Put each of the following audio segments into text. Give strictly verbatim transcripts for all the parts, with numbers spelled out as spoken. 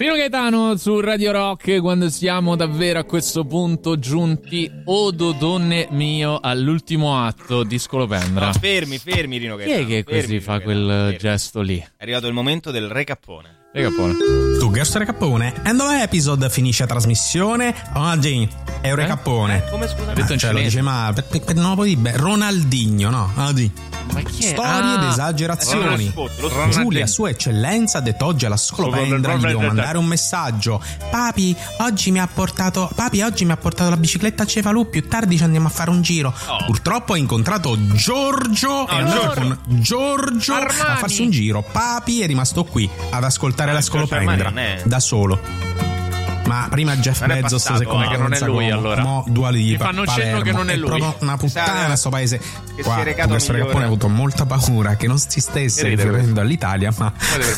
Pino Gaetano su Radio Rock, quando siamo davvero a questo punto giunti, o dodonne mio, all'ultimo atto di Scolopendra. No, fermi, fermi Rino Gaetano. Chi è che fermi, così fa Rino quel Gaetano, fermi. gesto lì? È arrivato il momento del recappone. Recappone. Tu Gersto Recappone, and the episode finisce la trasmissione oggi è un recappone. Eh? Come scusa? Ha detto in Ah, cioè lo cinese. dice ma per, per, per, non lo puoi dire, Ronaldinho, no? Oggi. Ma chi è? Storie ed Ah, esagerazioni. Ronald- lo Ronald- Giulia, sua eccellenza, ha detto oggi alla Scolopendra gli devo mandare un messaggio. Papi, oggi mi ha portato Papi, oggi mi ha portato la bicicletta a Cefalù, più tardi ci andiamo a fare un giro. Oh. Purtroppo ha incontrato Giorgio e è andato Giorgio. con Giorgio Armani. a farsi un giro. Papi è rimasto qui ad ascoltare la Giorgio Scolopendra Armani non è- da solo. Ma prima Jeff Non è Bezos passato, secondo eh, che non è lui, allora. Mo Dua Lipa, Mi fanno cenno Palermo. che non è lui. proprio una puttana Sa- sto paese. che Qua si è recato questo migliore. Recappone ha avuto molta paura che non si stesse Che ride riferendo all'Italia, ma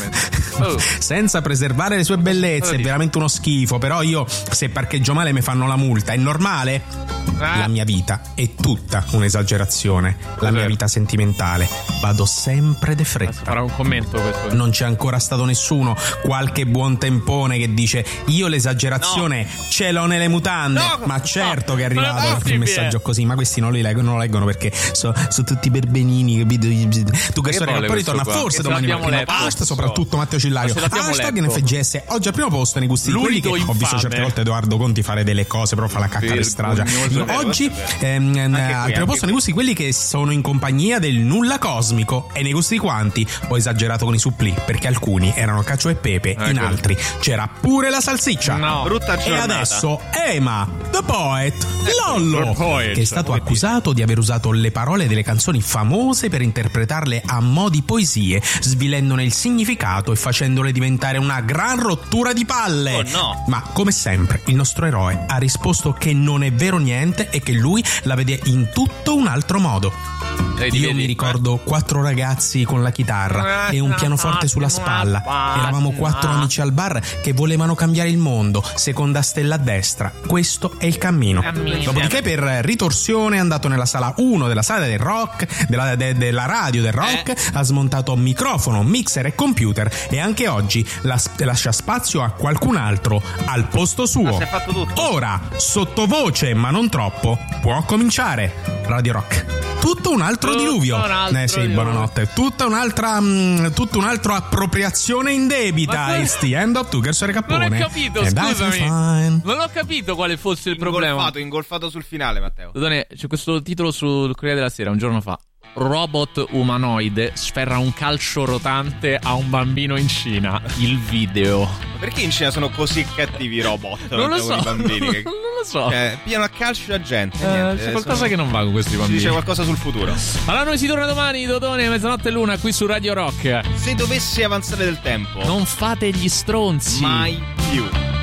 Oh. senza preservare le sue bellezze. Cosa È dici? veramente uno schifo. Però io, se parcheggio male mi fanno la multa, è normale? Ah. La mia vita è tutta un'esagerazione. La mia vero. vita sentimentale. Vado sempre de Adesso fretta. farà un commento questo. Non c'è ancora stato nessuno, qualche buon tempone che dice io l'esagerazione ce l'ho nelle mutande. No, ma certo no, che è non è arrivato un possibile. messaggio così, ma questi non li leggono, non lo leggono perché sono tutti perbenini, capito? Tu che storia vuole poi questo ritorna qua? forse Che se domani l'abbiamo mattina. letto. Hashtag soprattutto Matteo Cillario. Ma se l'abbiamo Hashtag letto. N F G S oggi al primo posto nei gusti di quelli che L'unico ho visto infame. certe volte Edoardo Conti fare delle cose, però fa la cacca alle stragia. Vergognoso. Oggi Questo è ehm, qui, al primo anche posto nei gusti di quelli che sono in compagnia del nulla cosmico. E nei gusti di quanti ho esagerato con i supplì, perché alcuni erano cacio e pepe, in Ecco. altri c'era pure la salsiccia. No. Brutta E giornata. adesso Ema, The Poet, Lollo, The Poet. che è stato accusato di aver usato le parole delle canzoni famose per interpretarle a mo' di poesie, svilendone il significato e facendole diventare una gran rottura di palle. Oh, no. Ma come sempre il nostro eroe ha risposto che non è vero niente e che lui la vede in tutto un altro modo. Vedi, Io vedi? mi ricordo quattro ragazzi con la chitarra e un pianoforte sulla spalla. Eravamo quattro amici al bar che volevano cambiare il mondo. Seconda stella a destra. Questo è il cammino. Cammino. Dopodiché, per ritorsione, è andato nella sala uno della sala del rock, della, de- della radio del rock, Eh. ha smontato microfono, mixer e computer e anche oggi la- lascia spazio a qualcun altro al posto suo. Ah, si è fatto tutto. Ora, sottovoce ma non troppo, può cominciare Radio Rock. Tutto un altro Tutto diluvio. un altro eh sì, diluvio. buonanotte. Tutta un'altra mh, tutta un'altra appropriazione indebita. Ma- It's the end of Tucker Non Recappone. ho capito, And I feel scusami. fine. Non ho capito quale fosse il problema. Ingolfato, ingolfato sul finale, Matteo. Dodone, c'è questo titolo sul Corriere della Sera un giorno fa. Robot umanoide sferra un calcio rotante a un bambino in Cina. Il video. Ma perché in Cina sono così cattivi i robot? Non lo con so. i bambini che... Non lo so. Cioè, piano a calcio la gente. Eh, niente, c'è qualcosa sono- che non va con questi Si bambini. dice qualcosa sul futuro. Allora noi si torna domani, Dodone, mezzanotte e l'una qui su Radio Rock. Se dovessi avanzare del tempo, Non fate gli stronzi. mai più.